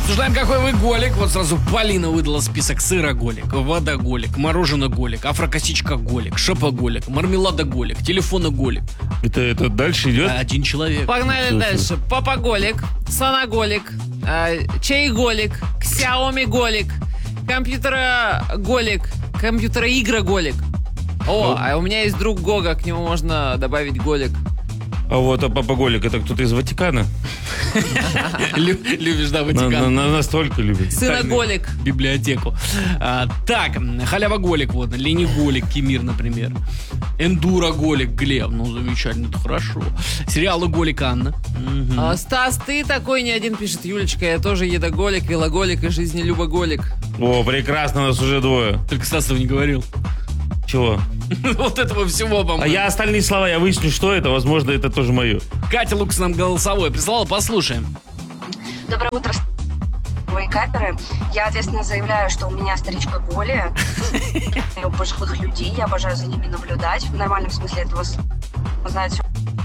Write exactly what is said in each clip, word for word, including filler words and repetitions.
Обсуждаем, какой вы голик. Вот сразу Полина выдала список: сыроголик, водоголик, мороженоголик, афрокосичка-голик, шопоголик, мармеладоголик, телефоноголик. Это, это дальше идет? Один человек. Погнали дальше. Папаголик, слоноголик, э, чайголик, ксяоми-голик, компьютера-голик, компьютера-игроголик. О, а у меня есть друг Гога, к нему можно добавить голик. А вот а Папа Голик — это кто-то из Ватикана? Любишь, да, Ватикан? Настолько любит. Сыноголик. Библиотеку. А, так, халявоголик, вот, лениголик, Кемир, например. Эндуроголик, Глеб. Ну, замечательно, это хорошо. Сериалоголик, Анна. Угу. А, Стас, ты такой не один, пишет Юлечка. Я тоже едоголик, велоголик и жизнелюбоголик. О, прекрасно, нас уже двое. Только Стас этого не говорил. Чего? Вот этого всего, по-моему. А я остальные слова, я выясню, что это. Возможно, это тоже мое. Катя Лукас нам голосовое прислала, послушаем. Доброе утро, мои каперы. Я ответственно заявляю, что у меня старичкоголия. У пожилых людей, я обожаю за ними наблюдать. В нормальном смысле этого слова. Знаете,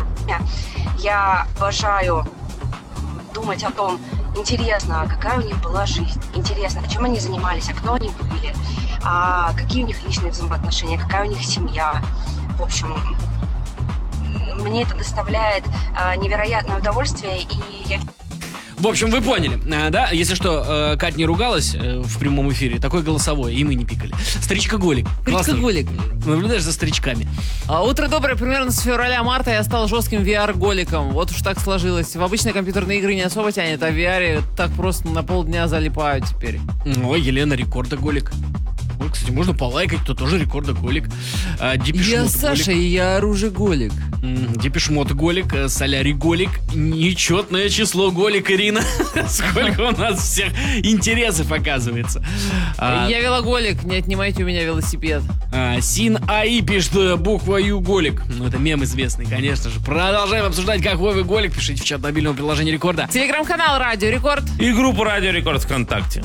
я обожаю думать о том, интересно, а какая у них была жизнь, интересно, а чем они занимались, а кто они были, а какие у них личные взаимоотношения, какая у них семья. В общем, мне это доставляет а, невероятное удовольствие, и я... В общем, вы поняли, да? Если что, Кать не ругалась в прямом эфире, такое голосовое, и мы не пикали. Старичкоголик. Старичкоголик. Наблюдаешь за старичками. А, утро доброе. Примерно с февраля-марта я стал жестким ви ар-голиком. Вот уж так сложилось. В обычные компьютерные игры не особо тянет, а в ви ар так просто на полдня залипаю теперь. Ой, Елена рекордоголик. Ой, кстати, можно полайкать, кто тоже рекордоголик. А, я Саша, и я оружеголик. Депешмотголик, соляриголик, нечетное число голик, Ирина. Сколько у нас всех интересов, оказывается. А, я велоголик, не отнимайте у меня велосипед. А, Син АИ пишет буква Ю голик. Ну, это мем известный, конечно же. Продолжаем обсуждать, какой вы голик. Пишите в чат мобильного приложения Рекорда. Телеграм-канал Радио Рекорд. И группу Радио Рекорд ВКонтакте.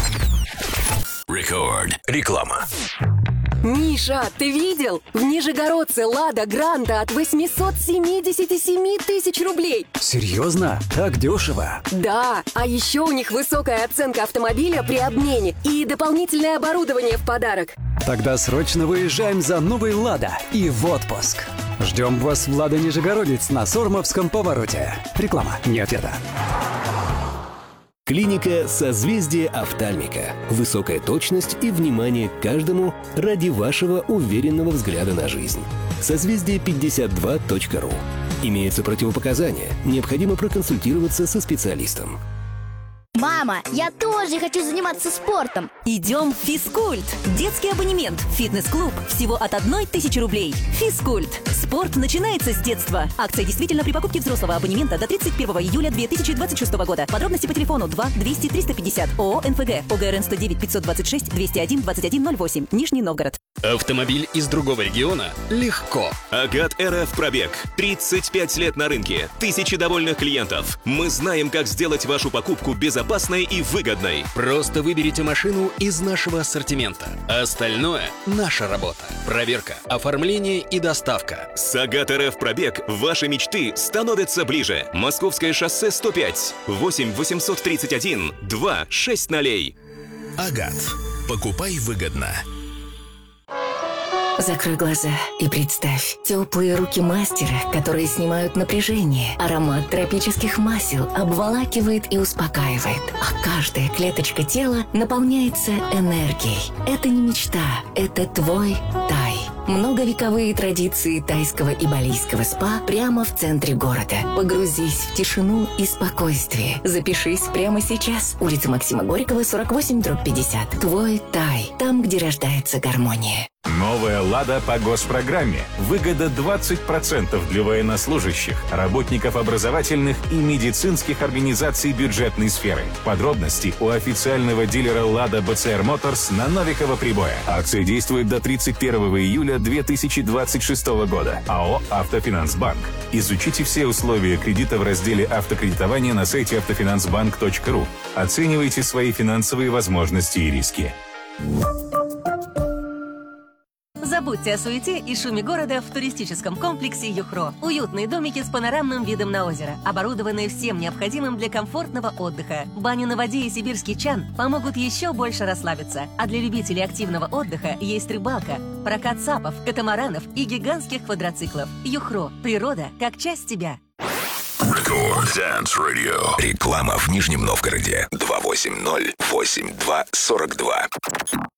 Рекорд. Реклама. Миша, ты видел? В Нижегородце Лада Гранта от восемьсот семьдесят семь тысяч рублей. Серьезно? Так дешево? Да, а еще у них высокая оценка автомобиля при обмене и дополнительное оборудование в подарок. Тогда срочно выезжаем за новой Лада и в отпуск. Ждем вас в Лада Нижегородец на Сормовском повороте. Реклама, не ответа. Клиника «Созвездие офтальмика». Высокая точность и внимание к каждому ради вашего уверенного взгляда на жизнь. созвездие пятьдесят два точка ру. Имеются противопоказания. Необходимо проконсультироваться со специалистом. Мама, я тоже хочу заниматься спортом. Идем в Физкульт. Детский абонемент в фитнес-клуб всего от одной тысячи рублей. Физкульт. Спорт начинается с детства. Акция действительно при покупке взрослого абонемента до тридцать первого июля две тысячи двадцать шестого года. Подробности по телефону два двести триста пятьдесят. ООО «НФГ». ОГРН сто девять пятьсот двадцать шесть двести один двадцать один ноль восемь. Нижний Новгород. Автомобиль из другого региона легко. Агат эр эф пробег. тридцать пять лет на рынке. Тысячи довольных клиентов. Мы знаем, как сделать вашу покупку безопасной и выгодной. Просто выберите машину из нашего ассортимента. Остальное – наша работа. Проверка, оформление и доставка. С Агат эр эф пробег ваши мечты становятся ближе. Московское шоссе сто пять. восемь восемьсот тридцать один два шесть ноль. Агат. Покупай выгодно. Закрой глаза и представь теплые руки мастера, которые снимают напряжение. Аромат тропических масел обволакивает и успокаивает, а каждая клеточка тела наполняется энергией. Это не мечта, это твой Тай. Многовековые традиции тайского и балийского спа прямо в центре города. Погрузись в тишину и спокойствие. Запишись прямо сейчас. Улица Максима Горького, сорок восемь, дробь пятьдесят. Твой Тай. Там, где рождается гармония. Новая «Лада» по госпрограмме. Выгода двадцать процентов для военнослужащих, работников образовательных и медицинских организаций бюджетной сферы. Подробности у официального дилера «Лада» бэ цэ эр Моторс на Новикова Прибоя. Акция действует до тридцать первого июля две тысячи двадцать шестого года. АО «Автофинансбанк». Изучите все условия кредита в разделе «Автокредитование» на сайте автофинансбанк точка ру. Оценивайте свои финансовые возможности и риски. Забудьте Забудьте о суете и шуме города в туристическом комплексе «Юхро». Уютные домики с панорамным видом на озеро, оборудованные всем необходимым для комфортного отдыха. Баня на воде и сибирский чан помогут еще больше расслабиться. А для любителей активного отдыха есть рыбалка, прокат сапов, катамаранов и гигантских квадроциклов. «Юхро» – природа как часть тебя. Рекорд Dance Radio. Реклама в Нижнем Новгороде. два восемь ноль восемь два сорок два.